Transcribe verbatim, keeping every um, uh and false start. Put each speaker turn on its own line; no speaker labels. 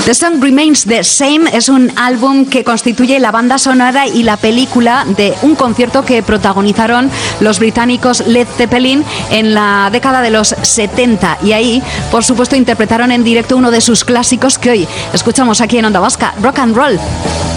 The Song Remains the Same es un álbum que constituye la banda sonora y la película de un concierto que protagonizaron los británicos Led Zeppelin en la década de los setenta. Y ahí, por supuesto, interpretaron en directo uno de sus clásicos que hoy escuchamos aquí en Onda Vasca, Rock and Roll.